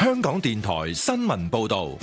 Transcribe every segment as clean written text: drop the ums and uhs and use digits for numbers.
香港電台新聞報道。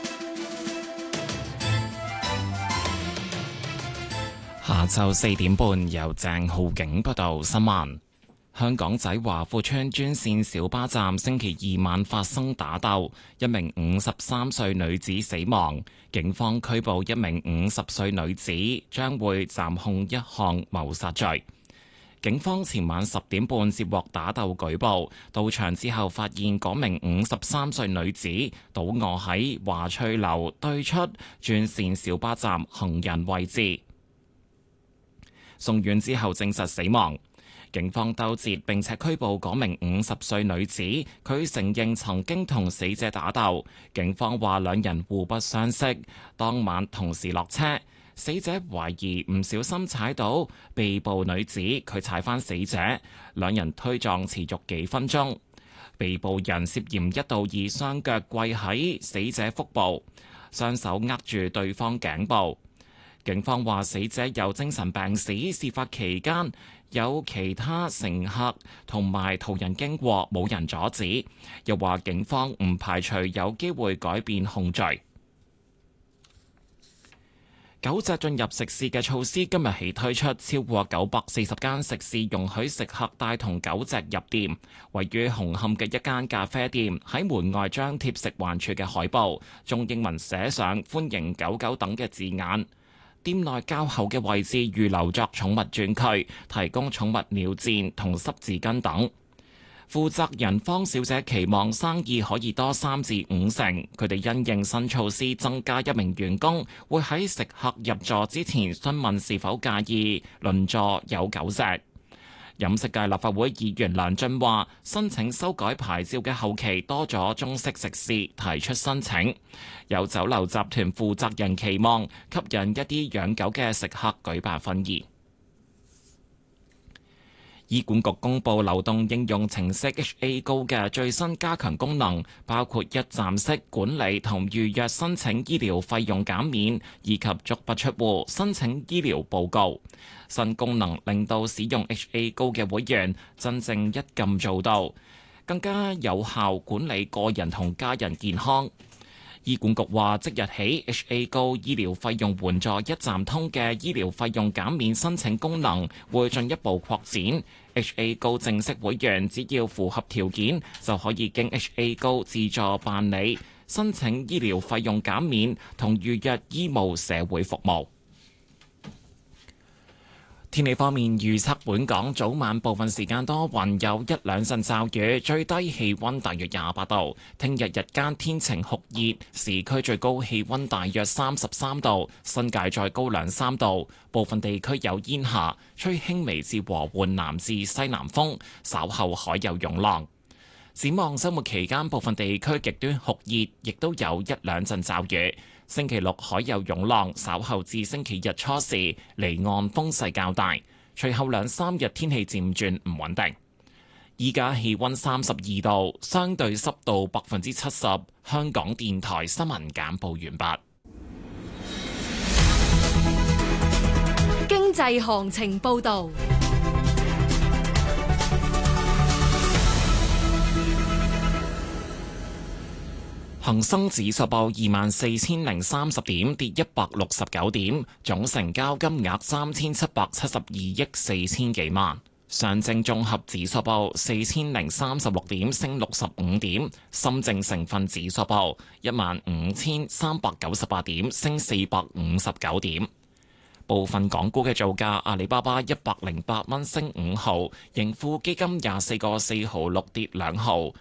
下晝4點半，由鄭浩景報道新聞。香港仔華富邨專線小巴站星期二晚發生打鬥，一名53歲女子死亡。警方拘捕一名50歲女子，將會暫控一項謀殺罪。警方前晚10點半接獲打鬥舉報，到場之後發現嗰名53歲女子倒卧喺華翠樓對出專線小巴站行人位置，送院之後證實死亡。警方兜截並且拘捕嗰名50歲女子，佢承認曾經同死者打鬥。警方話兩人互不相識，當晚同時落車。死者懷疑唔小心踩到被捕女子，佢踩返死者，兩人推撞持續幾分鐘。被捕人涉嫌一度以雙腳跪喺死者腹部，雙手握住對方頸部。警方話死者有精神病史，事發期間有其他乘客同埋途人經過，冇人阻止。又話警方唔排除有機會改變控罪。狗隻進入食肆嘅措施今日起推出，超過940間食肆容許食客帶同狗隻入店。位於紅磡嘅一間咖啡店喺門外張貼食環署嘅海報，中英文寫上歡迎狗狗等嘅字眼。店內較後嘅位置預留作寵物專區，提供寵物尿墊同濕紙巾等。負責人方小姐期望生意可以多3至5成。佢哋因應新措施增加一名員工，會喺食客入座之前詢問是否介意鄰座有狗隻。飲食界立法會議員梁俊話：申請修改牌照嘅後期多咗中式食肆提出申請，有酒樓集團負責人期望吸引一啲養狗嘅食客舉辦婚宴。醫管局公布流動應用程式 HA Go 嘅最新加強功能，包括一站式管理同預約申請醫療費用減免，以及足不出戶申請醫療報告。新功能令到使用 HA Go 嘅會員真正一撳做到，更加有效管理個人同家人健康。醫管局話，即日起 HA Go 醫療費用援助一站通嘅醫療費用減免申請功能會進一步擴展。HA Go 正式會員只要符合條件，就可以經 HA Go 自助辦理申請醫療費用減免同預約醫務社會服務。天氣方面預測，本港早晚部分時間多雲，有一兩陣驟雨，最低氣溫大約28度。聽日日間天晴酷熱，市區最高氣溫大約33度，新界再高2-3度。部分地區有煙霞，吹輕微至和緩南至西南風，稍後海有湧浪。展望周末期間，部分地區極端酷熱，亦都有一兩陣驟雨。星期六海有湧浪，稍後至星期日初時離岸風勢較大，隨後2-3日天氣漸轉唔穩定。依家氣溫32度，相對濕度70%。香港電台新聞簡報完畢。 經濟行情報道。 恒生指數報24,030點，跌169點，總成交金額3772億4千幾萬。上證綜合指數報4036點，升65點。深證成分指數報15,398點，升459點。部分港股嘅造價：阿里巴巴108蚊升5毫，盈富基金24個4毫6跌2毫。